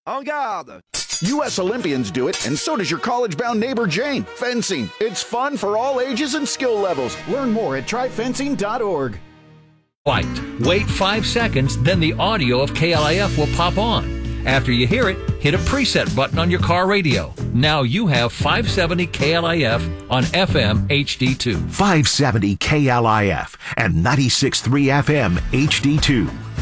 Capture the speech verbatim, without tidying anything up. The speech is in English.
En garde! U S Olympians do it, and so does your college-bound neighbor Jane. Fencing. It's fun for all ages and skill levels. Learn more at try fencing dot org. White. Wait five seconds, then the audio of K L I F will pop on. After you hear it, hit a preset button on your car radio. Now you have five seventy K L I F on F M H D two. five seventy K L I F and ninety-six point three F M H D two.